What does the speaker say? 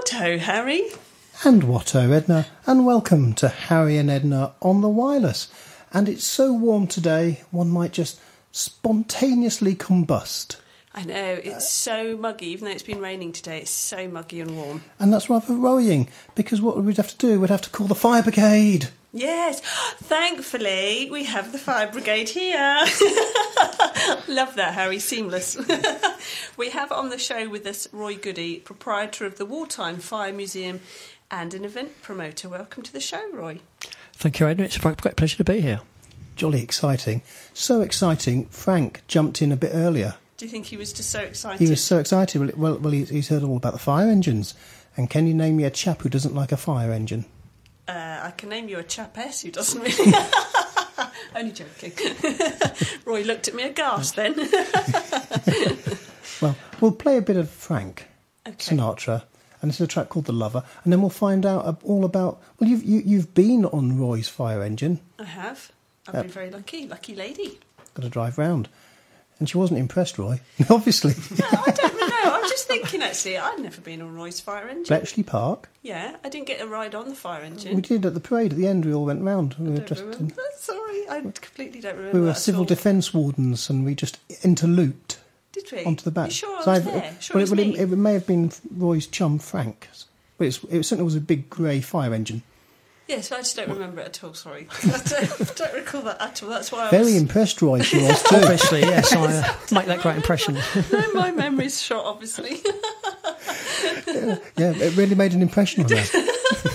What-ho, Harry? And what-ho, Edna, and welcome to Harry and Edna on the wireless. And it's so warm today, one might just spontaneously combust. I know, it's so muggy, even though it's been raining today, it's so muggy and warm. And that's rather worrying, because what we'd have to do, we'd have to call the fire brigade. Yes, thankfully we have the fire brigade here. Love that, Harry, seamless. We have on the show with us Roy Goody, proprietor of the Wartime Fire Museum and an event promoter. Welcome to the show, Roy. Thank you, Edna. It's a great pleasure to be here. Jolly exciting. So exciting, Frank jumped in a bit earlier. Do you think he was just so excited? He was so excited. Well, he's heard all about the fire engines. And can you name me a chap who doesn't like a fire engine? I can name you a chap-ess who doesn't really... Only joking. Roy looked at me aghast then. Well, we'll play a bit of Frank Okay. Sinatra, and this is a track called The Lover, and then we'll find out all about... Well, you've been on Roy's fire engine. I have. I've been very lucky lady. Got to drive round. And she wasn't impressed, Roy. Obviously. No, I don't know. I'm just thinking, actually, I'd never been on Roy's fire engine. Bletchley Park. Yeah, I didn't get a ride on the fire engine. We did at the parade at the end. We all went round. We were I don't remember. Sorry, I completely don't remember. we were that civil at all. defence wardens, and we just interlooped Did we? onto the back. You sure I So was there? Sure well, it was me? it may have been Roy's chum Frank, but it certainly was a big grey fire engine. Yes, I just don't remember it at all, sorry. I don't recall that at all. That's why I Very was... impressed, Roy, she was too. Obviously, yes, I make that great impression. No, my memory's shot, obviously. Yeah, it really made an impression on her.